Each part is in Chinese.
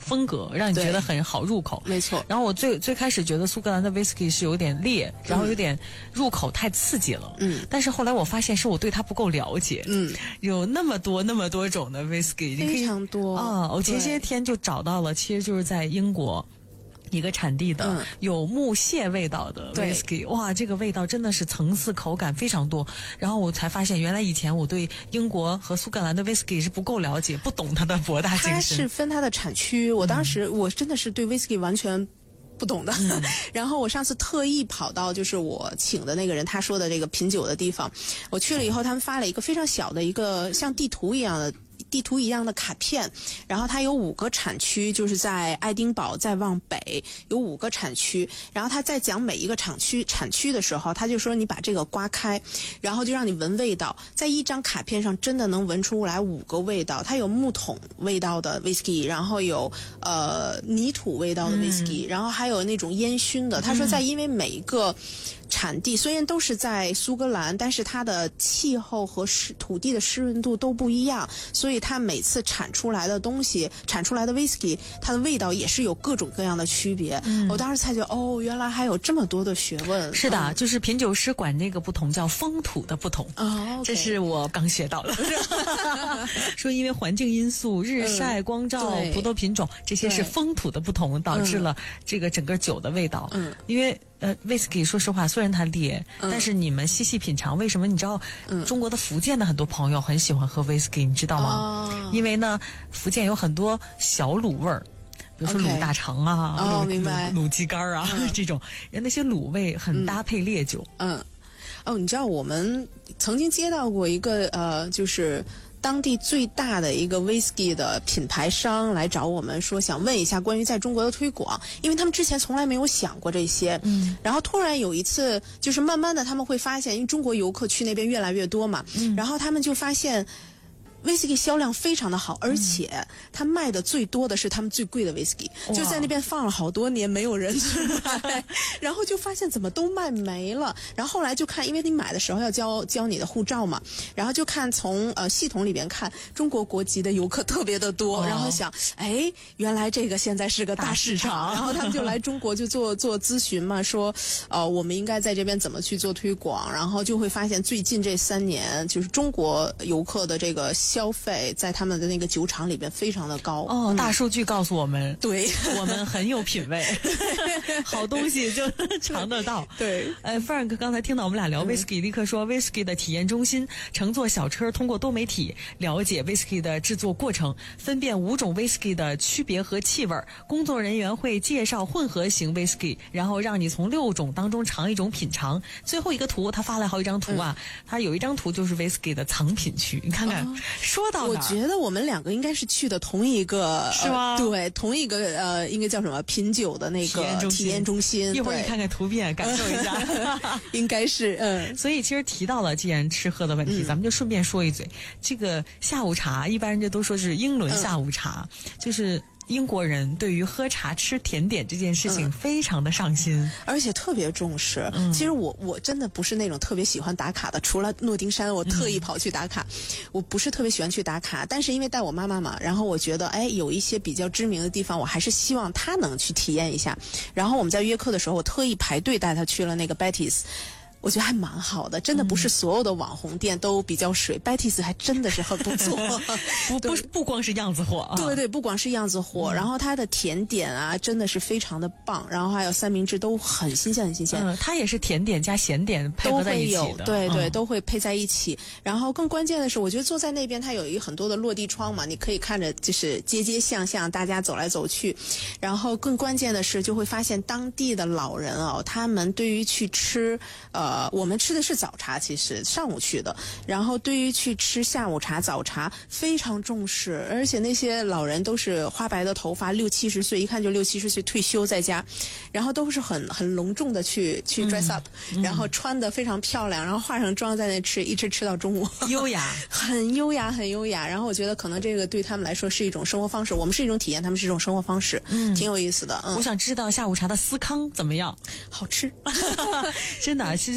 风格，让你觉得很好入口。 没错。 然后我最开始觉得苏格兰的 whisky 是有点烈，然后有点入口太刺激了。但是后来我发现是我对它不够了解。有那么多种的 whisky， 非常多啊！我前些天就找到了，其实就是在英国一个产地的有木屑味道的 whisky，哇，这个味道真的是层次口感非常多。然后我才发现，原来以前我对英国和苏格兰的 whisky 是不够了解，不懂它的博大精深。 它是分它的产区，我当时我真的是对 whisky 完全不懂的。然后我上次特意跑到就是我请的那个人他说的这个品酒的地方，我去了以后，他们发了一个非常小的一个像地图一样的卡片，然后它有5个产区，就是在爱丁堡再往北有5个产区，然后他在讲每一个产区的时候，他就说你把这个刮开，然后就让你闻味道，在一张卡片上真的能闻出来5个味道，它有木桶味道的 whisky， 然后有泥土味道的 whisky，然后还有那种烟熏的。他说在因为每一个产地虽然都是在苏格兰，但是它的气候和土地的湿润度都不一样，所以它每次产出来的东西，产出来的 whisky， 它的味道也是有各种各样的区别。我当时才觉得，原来还有这么多的学问。 是的，就是品酒师管那个不同叫风土的不同。这是我刚学到的。说因为环境因素，日晒、光照、葡萄品种，这些是风土的不同，导致了这个整个酒的味道。因为whisky 说实话虽然它烈，但是你们细细品尝，为什么你知道中国的福建的很多朋友很喜欢喝 whisky， 你知道吗？因为呢福建有很多小卤味儿，比如说卤大肠啊， 明白， 卤鸡肝啊，这种那些卤味很搭配烈酒。 你知道我们曾经接到过一个就是当地最大的一个 whisky 的品牌商来找我们说想问一下关于在中国的推广，因为他们之前从来没有想过这些。然后突然有一次就是慢慢的他们会发现，因为中国游客去那边越来越多嘛，然后他们就发现whisky 销量非常的好，而且他卖的最多的是他们最贵的 whisky， 就在那边放了好多年没有人去买，然后就发现怎么都卖没了。然后后来就看，因为你买的时候要交你的护照嘛，然后就看从系统里边看中国国籍的游客特别的多，然后想原来这个现在是个大市场，然后他们就来中国就做咨询嘛，说我们应该在这边怎么去做推广，然后就会发现最近这3年就是中国游客的这个消费在他们的那个酒厂里边非常的高。 大数据告诉我们， 对， 我们很有品味，好东西就尝得到。 对 ，Frank 刚才听到我们俩聊 whisky，立刻说 whisky 的体验中心乘坐小车，通过多媒体了解 whisky 的制作过程，分辨5种 whisky 的区别和气味。工作人员会介绍混合型 whisky， 然后让你从6种当中尝一种品尝。最后一个图，他发来好几张图啊，他有一张图就是 whisky 的藏品区，你看看。说到我觉得我们2个应该是去的同一个， 是吗？ 对，同一个应该叫什么品酒的那个体验中心。 一会儿你看看图片，感受一下。 应该是所以其实提到了既然吃喝的问题，咱们就顺便说一嘴，这个下午茶一般人家都说是英伦下午茶，就是英国人对于喝茶吃甜点这件事情非常的上心， 而且特别重视。其实我真的不是那种特别喜欢打卡的，除了诺丁山我特意跑去打卡，我不是特别喜欢去打卡，但是因为带我妈妈嘛，然后我觉得有一些比较知名的地方我还是希望她能去体验一下。然后我们在约课的时候我特意排队带她去了那个 Betty's，我觉得还蛮好的，真的不是所有的网红店都比较水，Betty's 还真的是很不错。 不光是样子货啊， 对，不光是样子货，然后它的甜点啊真的是非常的棒，然后还有三明治都很新鲜。 它也是甜点加咸点配合在一起的， 对，都会配在一起。然后更关键的是，我觉得坐在那边它有一个很多的落地窗嘛，你可以看着就是街街巷巷大家走来走去。然后更关键的是，就会发现当地的老人他们对于去吃我们吃的是早茶，其实上午去的，然后对于去吃下午茶早茶非常重视，而且那些老人都是花白的头发，60-70岁，一看就60-70岁退休在家，然后都是很隆重的去 dress up，然后穿得非常漂亮，然后化上妆在那吃，一吃到中午， 优雅很优雅。然后我觉得可能这个对他们来说是一种生活方式，我们是一种体验，他们是一种生活方式，挺有意思的。 我想知道下午茶的司康怎么样？ 好吃。 真的，其实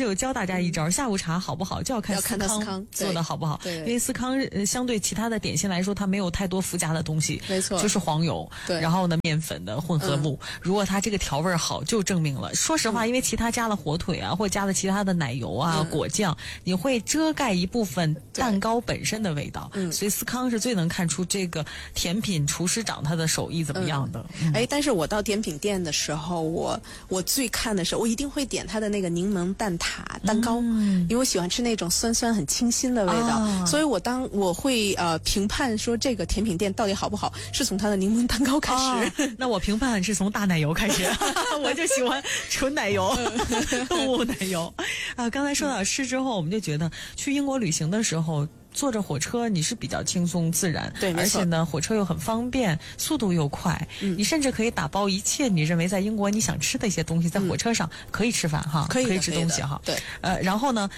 实有教大家一招，下午茶好不好就要看司康做的好不好，因为司康相对其他的点心来说，它没有太多附加的东西， 没错， 就是黄油，然后呢面粉的混合物。如果它这个调味好，就证明了。说实话，因为其他加了火腿啊，或者加了其他的奶油啊、果酱，你会遮盖一部分蛋糕本身的味道。所以司康是最能看出这个甜品厨师长他的手艺怎么样的。 但是我到甜品店的时候，我最看的是我一定会点它的那个柠檬蛋挞蛋糕，因为我喜欢吃那种酸酸很清新的味道，所以我会评判说这个甜品店到底好不好，是从它的柠檬蛋糕开始。 那我评判是从大奶油开始，我就喜欢纯奶油，动物奶油。刚才说到吃之后，我们就觉得去英国旅行的时候，坐着火车你是比较轻松自然， 对， 而且呢火车又很方便，速度又快，你甚至可以打包一切你认为在英国你想吃的一些东西，在火车上可以吃饭哈，可以吃东西哈。 对， 然后呢